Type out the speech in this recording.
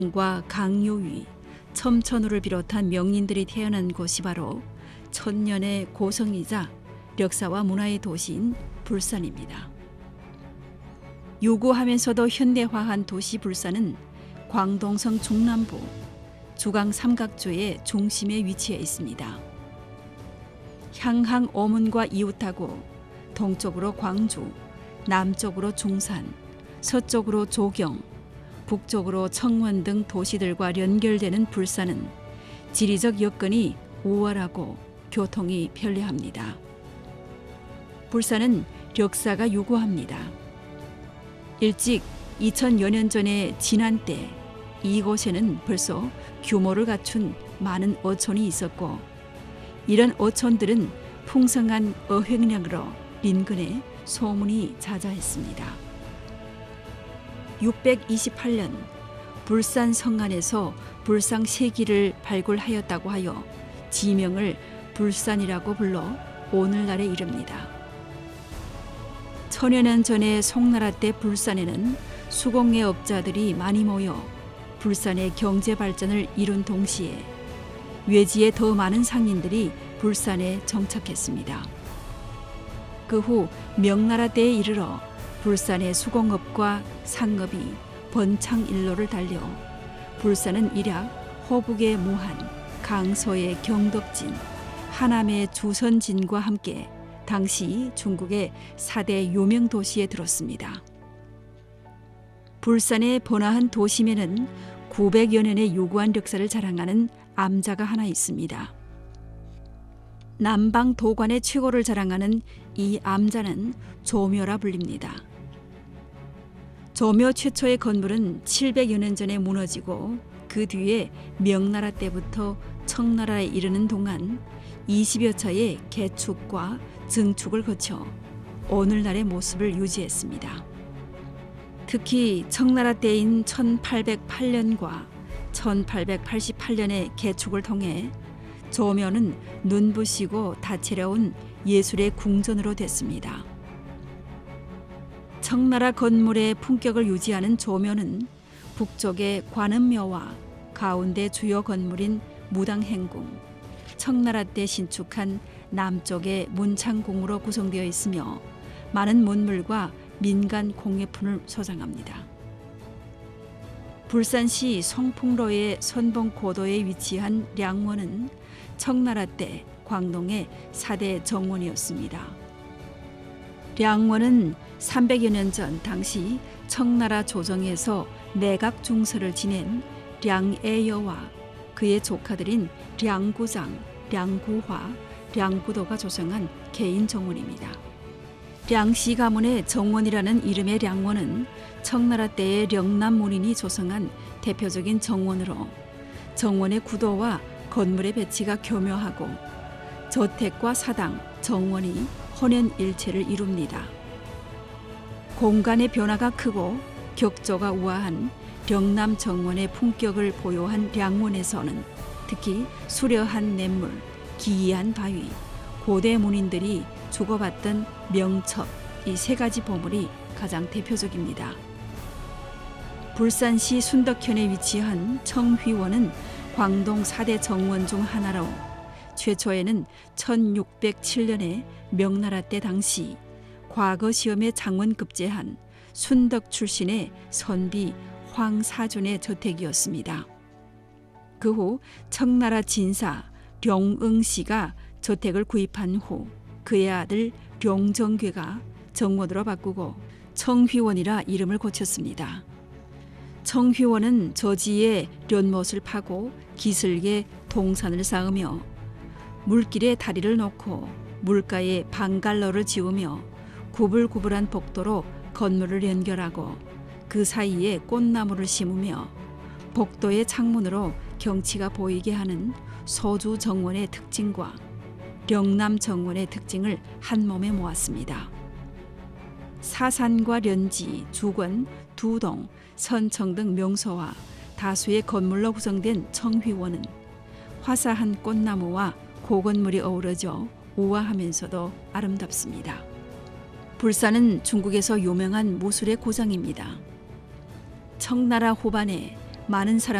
과 강요위, 첨천우를 비롯한 명인들이 태어난 곳이 바로 천년의 고성이자 역사와 문화의 도시인 불산입니다. 유구하면서도 현대화한 도시 불산은 광동성 중남부 주강 삼각조의 중심에 위치해 있습니다. 향항 오문과 이웃하고 동쪽으로 광주, 남쪽으로 중산, 서쪽으로 조경, 북쪽으로 청원 등 도시들과 연결되는 불산은 지리적 여건이 우월하고 교통이 편리합니다. 불산은 역사가 유구합니다. 일찍 2000여 년 전에 진안 때 이곳에는 벌써 규모를 갖춘 많은 어촌이 있었고, 이런 어촌들은 풍성한 어획량으로 인근에 소문이 자자했습니다. 628년 불산 성안에서 불상 세기를 발굴하였다고 하여 지명을 불산이라고 불러 오늘날에 이릅니다. 천여 년 전에 송나라 때 불산에는 수공예업자들이 많이 모여 불산의 경제 발전을 이룬 동시에 외지에 더 많은 상인들이 불산에 정착했습니다. 그 후 명나라 때에 이르러 불산의 수공업과 상업이 번창일로를 달려 불산은 일약 호북의 무한, 강서의 경덕진, 하남의 주선진과 함께 당시 중국의 4대 유명 도시에 들었습니다. 불산의 번화한 도심에는 900여 년의 유구한 역사를 자랑하는 암자가 하나 있습니다. 남방 도관의 최고를 자랑하는 이 암자는 조묘라 불립니다. 조묘 최초의 건물은 700여 년 전에 무너지고 그 뒤에 명나라 때부터 청나라에 이르는 동안 20여 차의 개축과 증축을 거쳐 오늘날의 모습을 유지했습니다. 특히 청나라 때인 1808년과 1888년의 개축을 통해 조묘는 눈부시고 다채로운 예술의 궁전으로 됐습니다. 청나라 건물의 품격을 유지하는 조묘는 북쪽의 관음묘와 가운데 주요 건물인 무당행궁, 청나라 때 신축한 남쪽의 문창궁으로 구성되어 있으며 많은 문물과 민간 공예품을 소장합니다. 불산시 성풍로의 선봉고도에 위치한 량원은 청나라 때 광동의 4대 정원이었습니다. 량원은 300여 년 전 당시 청나라 조정에서 내각 중서를 지낸 량애여와 그의 조카들인 량구장, 량구화, 량구도가 조성한 개인 정원입니다. 량씨 가문의 정원이라는 이름의 량원은 청나라 때의 령남문인이 조성한 대표적인 정원으로 정원의 구도와 건물의 배치가 교묘하고 저택과 사당, 정원이 혼연일체를 이룹니다. 공간의 변화가 크고 격조가 우아한 령남 정원의 품격을 보유한 량원에서는 특히 수려한 냇물, 기이한 바위, 고대 문인들이 주고받던 명첩, 이 세 가지 보물이 가장 대표적입니다. 불산시 순덕현에 위치한 청휘원은 광동 4대 정원 중 하나로 최초에는 1607년에 명나라 때 당시 과거 시험에 장원급제한 순덕 출신의 선비 황사준의 저택이었습니다. 그 후 청나라 진사 룡응씨가 저택을 구입한 후 그의 아들 룡정괴가 정원으로 바꾸고 청휘원이라 이름을 고쳤습니다. 청휘원은 저지에 연못을 파고 기슭에 동산을 쌓으며 물길에 다리를 놓고 물가에 방갈로를 지으며 구불구불한 복도로 건물을 연결하고 그 사이에 꽃나무를 심으며 복도의 창문으로 경치가 보이게 하는 소주 정원의 특징과 령남 정원의 특징을 한 몸에 모았습니다. 사산과 련지, 주권, 두동, 선청 등 명소와 다수의 건물로 구성된 청휘원은 화사한 꽃나무와 고건물이 어우러져 우아하면서도 아름답습니다. 불산은 중국에서 유명한 무술의 고장입니다. 청나라 후반에 많은 사람